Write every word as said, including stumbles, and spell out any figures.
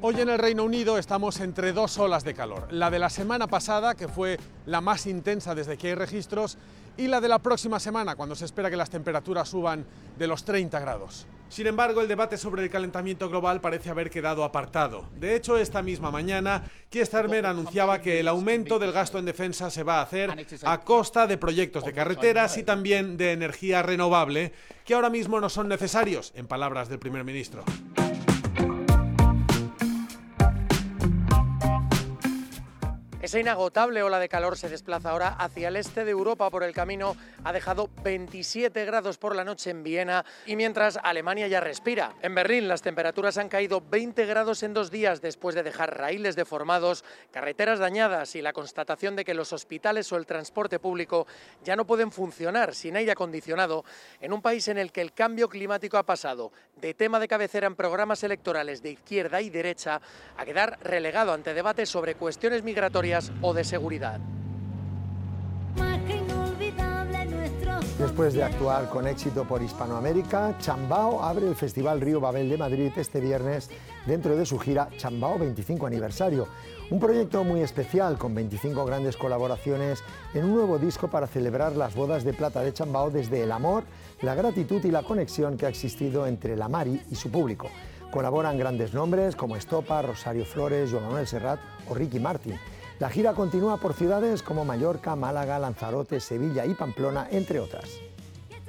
Hoy en el Reino Unido estamos entre dos olas de calor, la de la semana pasada, que fue la más intensa desde que hay registros, y la de la próxima semana, cuando se espera que las temperaturas suban de los treinta grados. Sin embargo, el debate sobre el calentamiento global parece haber quedado apartado. De hecho, esta misma mañana, Keir Starmer anunciaba que el aumento del gasto en defensa se va a hacer a costa de proyectos de carreteras y también de energía renovable, que ahora mismo no son necesarios, en palabras del primer ministro. Esa inagotable ola de calor se desplaza ahora hacia el este de Europa por el camino. Ha dejado veintisiete grados por la noche en Viena y mientras Alemania ya respira. En Berlín las temperaturas han caído veinte grados en dos días después de dejar raíles deformados, carreteras dañadas y la constatación de que los hospitales o el transporte público ya no pueden funcionar sin aire acondicionado en un país en el que el cambio climático ha pasado de tema de cabecera en programas electorales de izquierda y derecha a quedar relegado ante debates sobre cuestiones migratorias o de seguridad. Después de actuar con éxito por Hispanoamérica, Chambao abre el Festival Río Babel de Madrid este viernes dentro de su gira Chambao veinticinco Aniversario. Un proyecto muy especial con veinticinco grandes colaboraciones en un nuevo disco para celebrar las bodas de plata de Chambao desde el amor, la gratitud y la conexión que ha existido entre la Mari y su público. Colaboran grandes nombres como Estopa, Rosario Flores, Joan Manuel Serrat o Ricky Martin. La gira continúa por ciudades como Mallorca, Málaga, Lanzarote, Sevilla y Pamplona, entre otras.